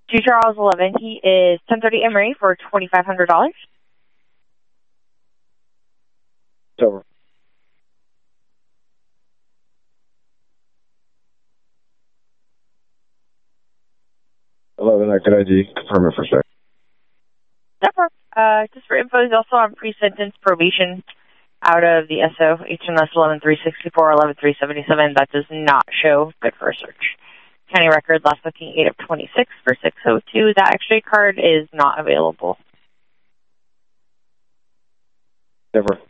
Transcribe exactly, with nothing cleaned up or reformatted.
to Charles eleven. He is ten thirty Emory for twenty-five hundred dollars. Over. eleven, good I D. Confirm it for a sec. No problem. Uh, just for info, he's also on pre-sentence probation out of the S O, H M S eleven three sixty-four, eleven three seventy-seven. That does not show good for a search. County record, last booking eight of twenty-six for six oh two. That X-ray card is not available. Never.